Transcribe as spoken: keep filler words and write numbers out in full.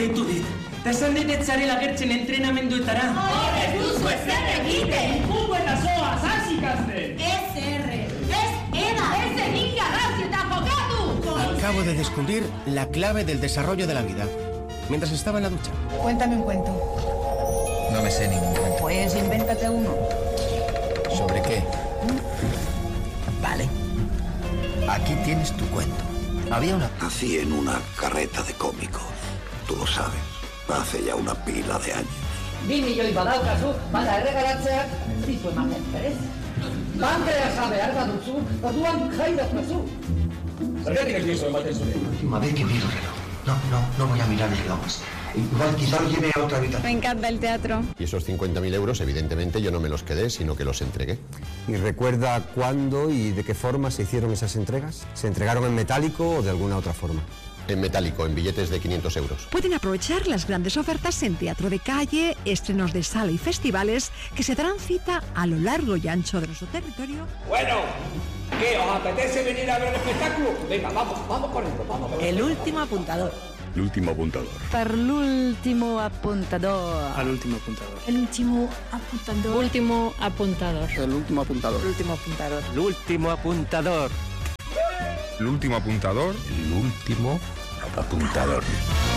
deitu dit. Ta esan dit ez zarela gertzen entrenamenduetara. Hor ez duzu ezer egiten! Jugo eta zoaz, hasi ikasten! Ez erre, ez eda, ez egin garrasi eta jokatu! Acabo de descubrir la clave del desarrollo de la vida. Mientras estaba en la ducha. Cuéntame un cuento. No me sé ningún cuento. Pues invéntate uno. ¿Sobre qué? Vale. Aquí tienes tu cuento. Había una... Nací en una carreta de cómicos. Tú lo sabes. Hace ya una pila de años. Bi milioi badaukazu, bada erregalatzeak, ditu ematen, berez? Pankreasa behar baduzu, orduan jaidazu. Zergatik ez dizu ematen zure? Última vez que miro el reloj. No, no, no voy a mirar el reloj más. Igual quizá lo lleve a otra habitación. Me encanta el teatro. Y esos cincuenta mil euros, evidentemente, yo no me los quedé, sino que los entregué. ¿Y recuerda cuándo y de qué forma se hicieron esas entregas? ¿Se entregaron en metálico o de alguna otra forma? En metálico, en billetes de quinientos euros. Pueden aprovechar las grandes ofertas en teatro de calle, estrenos de sala y festivales que se darán cita a lo largo y ancho de nuestro territorio. Bueno, ¿qué? ¿Os apetece venir a ver el espectáculo? Venga, vamos, vamos corriendo, vamos. El último apuntador. El último apuntador. Per l'último apuntador. Al último apuntador. El último apuntador. Último apuntador. El último apuntador. El último apuntador. El último apuntador. El último apuntador. El último apuntador.